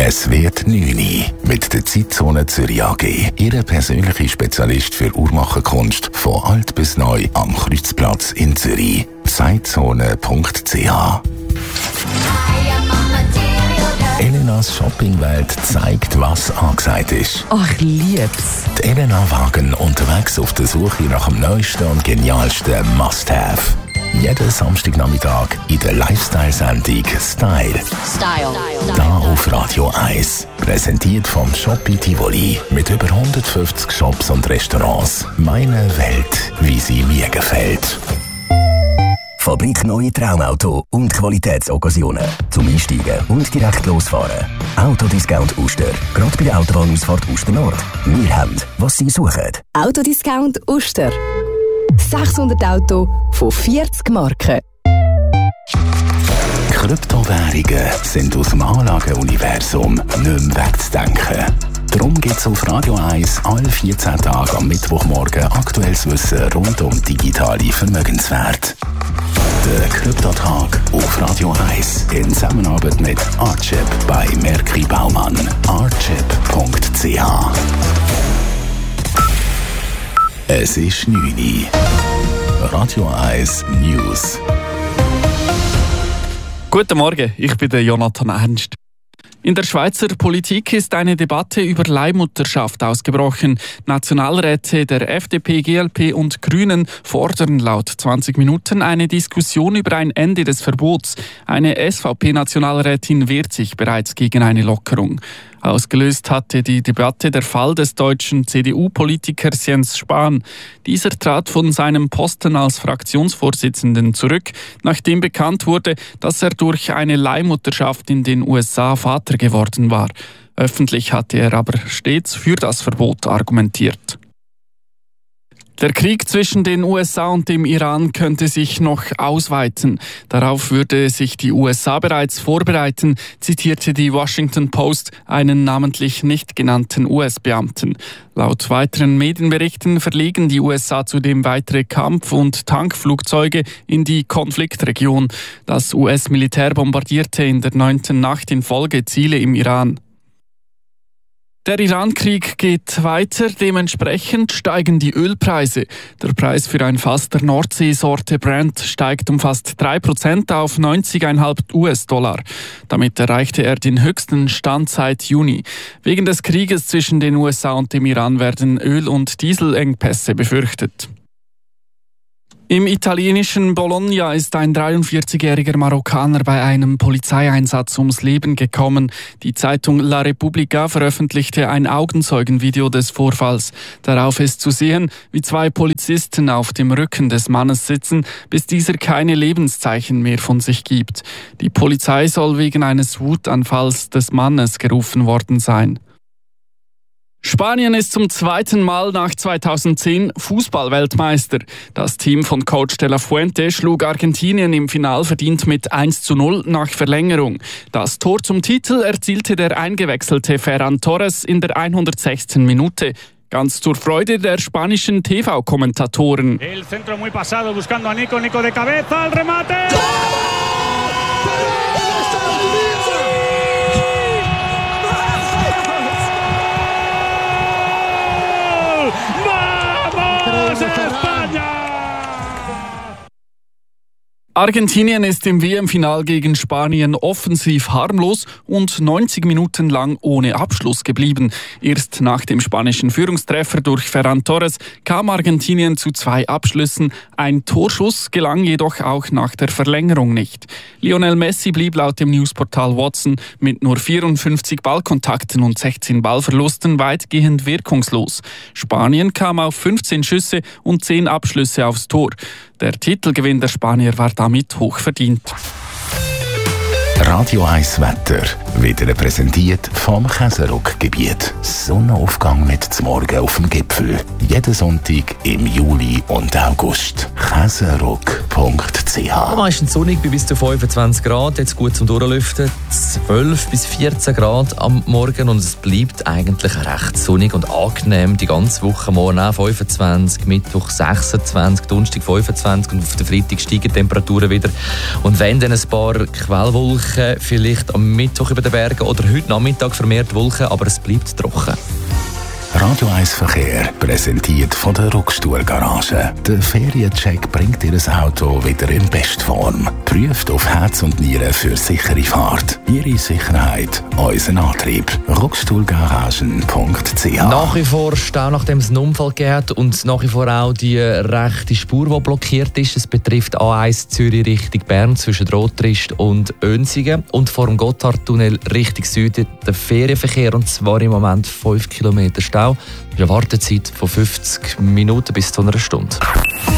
Es wird 9 mit der Zeitzone Zürich AG. Ihr persönlicher Spezialist für Uhrmacherkunst von alt bis neu am Kreuzplatz in Zürich. Zeitzone.ch. Elenas Shoppingwelt zeigt, was angesagt ist. Ach, ich lieb's. Die Elena Wagen unterwegs auf der Suche nach dem neuesten und genialsten Must-Have. Jeden Samstagnachmittag in der Lifestyle-Sendung Style. Da auf Radio 1. Präsentiert vom Shopee Tivoli. Mit über 150 Shops und Restaurants. Meine Welt, wie sie mir gefällt. Fabrik Neue Traumauto und Qualitätsoccasionen. Zum Einsteigen und direkt losfahren. Autodiscount Uster. Gerade bei der Autobahnausfahrt Uster Nord. Wir haben, was Sie suchen. Autodiscount Uster. 600 Autos von 40 Marken. Kryptowährungen sind aus dem Anlageuniversum nicht mehr wegzudenken. Darum gibt es auf Radio 1 alle 14 Tage am Mittwochmorgen aktuelles Wissen rund um digitale Vermögenswerte. Der Kryptotag auf Radio 1 in Zusammenarbeit mit Archip bei Merki Baumann. Archip.ch. Es ist 9 Uhr. Radio 1 News. Guten Morgen, ich bin der Jonathan Ernst. In der Schweizer Politik ist eine Debatte über Leihmutterschaft ausgebrochen. Nationalräte der FDP, GLP und Grünen fordern laut 20 Minuten eine Diskussion über ein Ende des Verbots. Eine SVP-Nationalrätin wehrt sich bereits gegen eine Lockerung. Ausgelöst hatte die Debatte der Fall des deutschen CDU-Politikers Jens Spahn. Dieser trat von seinem Posten als Fraktionsvorsitzenden zurück, nachdem bekannt wurde, dass er durch eine Leihmutterschaft in den USA Vater geworden war. Öffentlich hatte er aber stets für das Verbot argumentiert. Der Krieg zwischen den USA und dem Iran könnte sich noch ausweiten. Darauf würde sich die USA bereits vorbereiten, zitierte die Washington Post einen namentlich nicht genannten US-Beamten. Laut weiteren Medienberichten verlegen die USA zudem weitere Kampf- und Tankflugzeuge in die Konfliktregion. Das US-Militär bombardierte in der 9. Nacht in Folge Ziele im Iran. Der Iran-Krieg geht weiter, dementsprechend steigen die Ölpreise. Der Preis für ein Fass der Nordseesorte Brent steigt um fast 3% auf 90,5 US-Dollar. Damit erreichte er den höchsten Stand seit Juni. Wegen des Krieges zwischen den USA und dem Iran werden Öl- und Dieselengpässe befürchtet. Im italienischen Bologna ist ein 43-jähriger Marokkaner bei einem Polizeieinsatz ums Leben gekommen. Die Zeitung La Repubblica veröffentlichte ein Augenzeugenvideo des Vorfalls. Darauf ist zu sehen, wie 2 Polizisten auf dem Rücken des Mannes sitzen, bis dieser keine Lebenszeichen mehr von sich gibt. Die Polizei soll wegen eines Wutanfalls des Mannes gerufen worden sein. Spanien ist zum 2. Mal nach 2010 Fußballweltmeister. Das Team von Coach de la Fuente schlug Argentinien im Final verdient mit 1:0 nach Verlängerung. Das Tor zum Titel erzielte der eingewechselte Ferran Torres in der 106. Minute. Ganz zur Freude der spanischen TV-Kommentatoren. El centro muy pasado buscando a Nico de cabeza, el remate. Argentinien ist im WM-Final gegen Spanien offensiv harmlos und 90 Minuten lang ohne Abschluss geblieben. Erst nach dem spanischen Führungstreffer durch Ferran Torres kam Argentinien zu 2 Abschlüssen. Ein Torschuss gelang jedoch auch nach der Verlängerung nicht. Lionel Messi blieb laut dem Newsportal Watson mit nur 54 Ballkontakten und 16 Ballverlusten weitgehend wirkungslos. Spanien kam auf 15 Schüsse und 10 Abschlüsse aufs Tor. Der Titelgewinn der Spanier war damit hochverdient. Radio 1 Wetter wird präsentiert vom Käseruck-Gebiet. Sonnenaufgang mit zum Morgen auf dem Gipfel. Jeden Sonntag im Juli und August. Käseruck.ch. Meistens sonnig bei bis zu 25 Grad, jetzt gut zum Durchlüften. 12 bis 14 Grad am Morgen und es bleibt eigentlich recht sonnig und angenehm die ganze Woche. Morgen auch 25, Mittwoch 26, Donnerstag 25 und auf den Freitag steigen die Temperaturen wieder. Und wenn dann ein paar Quellwolken Wolken, vielleicht am Mittwoch über den Bergen oder heute Nachmittag vermehrt Wolken, aber es bleibt trocken. Radio 1 Verkehr, präsentiert von der Ruckstuhl-Garage. Der Feriencheck bringt Ihr Auto wieder in Bestform. Prüft auf Herz und Nieren für sichere Fahrt. Ihre Sicherheit, unser Antrieb. Ruckstuhlgaragen.ch. Nach wie vor Stau, nachdem es einen Unfall gegeben hat, und nach wie vor auch die rechte Spur, die blockiert ist. Es betrifft A1 Zürich Richtung Bern zwischen Rotrist und Önsingen und vor dem Gotthardtunnel Richtung Süden der Ferienverkehr, und zwar im Moment 5 Kilometer Stau. Eine Wartezeit von 50 Minuten bis zu einer Stunde.